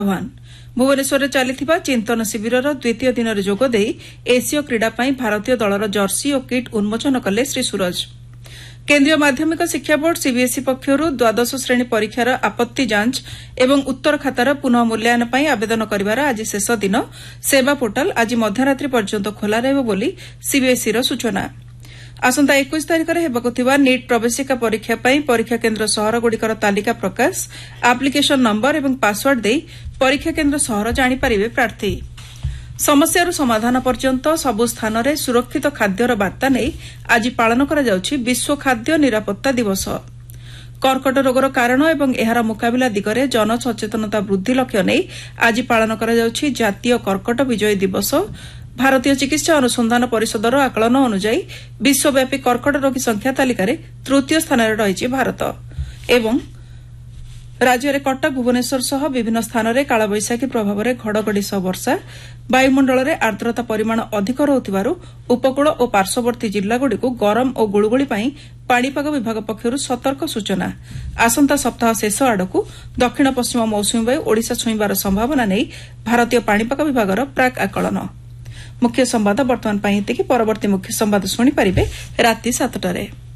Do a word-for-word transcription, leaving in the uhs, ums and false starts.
आह्वान भुवनेश्वर चली चिंतन शिविर द्वितीय दिन में जोगदे एसीय क्रीड़ा भारतीय दलर जर्सी और किट उन्मोचन कले श्री सूरज। केन्द्रीय माध्यमिक शिक्षा बोर्ड सीबीएसई पक्षर द्वादश श्रेणी परीक्षार आपत्ति जांच एवं उत्तर खातार पुनः मूल्यांकन पर आवेदन कर आज शेष दिन सेवा पोर्टाल आज मध्यरात्रि पर्यंत खोला रहिब बोली सीबीएसई सूचना। आसंता इक्कीस तारिख में हेबाकुथिबा नीट प्रवेशिका परीक्षा पर परीक्षा केन्द्र सहरगुड़िकर तालिका प्रकाश आप्लिकेशन नंबर एवं पासवर्ड दे परीक्षा केन्द्र सहर जाणिपारे प्रार्थी। समस्यार समाधान पर्यंत सबु स्थान में सुरक्षित खाद्यर बार्ता नहीं आज पालन करा जाउछि विश्व खाद्य निरापत्ता दिवस। कर्कट रोगर कारण एवं एहार मुकाबिला दिगरे जनसचेतनता वृद्धि लक्ष्य नहीं आज पालन करा जाउछि जातीय कर्कट विजय दिवस। भारतीय चिकित्सा अनुसंधान परिषदर आकलन अनुसार विश्वव्यापी कर्कट रोगी संख्या तालिकार तृतीय स्थान में रही भारत। एवं राज्य में कटक भुवनेश्वर सह विभिन्न स्थान में कालबैशाखी प्रभाव में घड़घड़ी सह वर्षा वायुमंडल में आर्द्रता परिमाण अधिक रहुथिबारु उपकूल और पार्श्ववर्ती जिल्लागुड़िक गरम और गुळुगुळी पई पाणीपाग विभाग पक्षरु सतर्क सूचना। आसंता सप्ताह शेष आड़कू दक्षिण पश्चिम मौसुमी वायु ओडिशा छुईबार संभावना नहीं भारतीय पाणीपाग विभागर प्राक आकलन। मुख्य संवाद बर्तमान परवर्ती मुख्य संवाद शुणिपारे राति सातटारे।